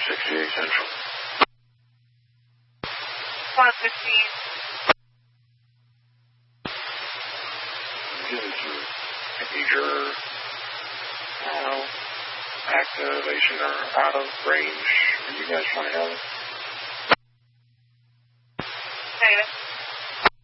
68 Central. 115. This is major, activation or out of range. Are you guys trying to have it? Negative.